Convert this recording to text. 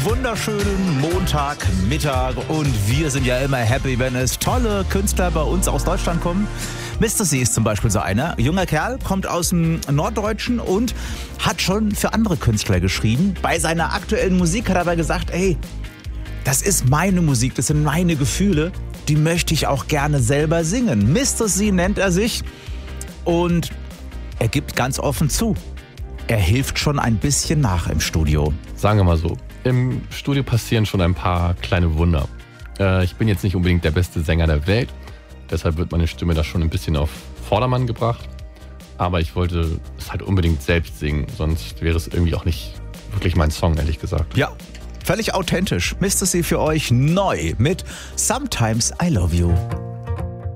wunderschönen Montagmittag und wir sind ja immer happy, wenn es tolle Künstler bei uns aus Deutschland kommen. Mr. C ist zum Beispiel so einer. Junger Kerl, kommt aus dem Norddeutschen und hat schon für andere Künstler geschrieben. Bei seiner aktuellen Musik hat er aber gesagt, ey, das ist meine Musik, das sind meine Gefühle, die möchte ich auch gerne selber singen. Mr. C nennt er sich und er gibt ganz offen zu, er hilft schon ein bisschen nach im Studio. Sagen wir mal so, im Studio passieren schon ein paar kleine Wunder. Ich bin jetzt nicht unbedingt der beste Sänger der Welt, deshalb wird meine Stimme da schon ein bisschen auf Vordermann gebracht. Aber ich wollte es halt unbedingt selbst singen, sonst wäre es irgendwie auch nicht wirklich mein Song, ehrlich gesagt. Ja, völlig authentisch. Mr. C für euch neu mit Sometimes I Love You.